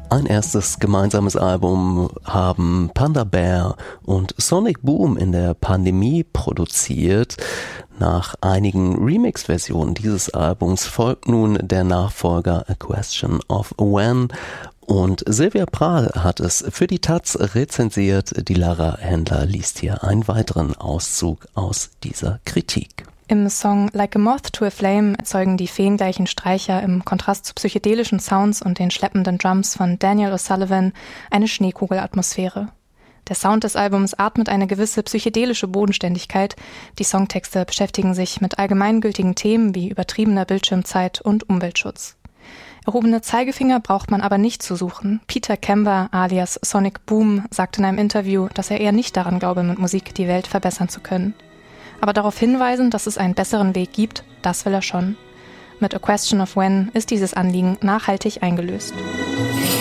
Ein erstes gemeinsames Album haben Panda Bear und Sonic Boom in der Pandemie produziert. Nach einigen Remix-Versionen dieses Albums folgt nun der Nachfolger A Question of When. Und Sylvia Prahl hat es für die Taz rezensiert. Die Lara Händler liest hier einen weiteren Auszug aus dieser Kritik. Im Song Like a Moth to a Flame erzeugen die feengleichen Streicher im Kontrast zu psychedelischen Sounds und den schleppenden Drums von Daniel O'Sullivan eine Schneekugelatmosphäre. Der Sound des Albums atmet eine gewisse psychedelische Bodenständigkeit. Die Songtexte beschäftigen sich mit allgemeingültigen Themen wie übertriebener Bildschirmzeit und Umweltschutz. Erhobene Zeigefinger braucht man aber nicht zu suchen. Peter Kember alias Sonic Boom sagt in einem Interview, dass er eher nicht daran glaube, mit Musik die Welt verbessern zu können. Aber darauf hinweisen, dass es einen besseren Weg gibt, das will er schon. Mit A Question of When ist dieses Anliegen nachhaltig eingelöst.